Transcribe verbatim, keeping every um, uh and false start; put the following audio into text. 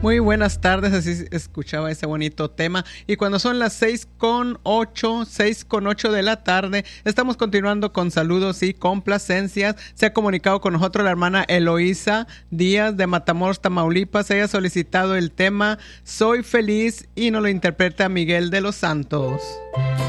Muy buenas tardes, así escuchaba ese bonito tema. Y cuando son las seis con ocho, seis con ocho de la tarde, estamos continuando con saludos y complacencias. Se ha comunicado con nosotros la hermana Eloísa Díaz de Matamoros, Tamaulipas. Ella ha solicitado el tema Soy Feliz y nos lo interpreta Miguel de los Santos.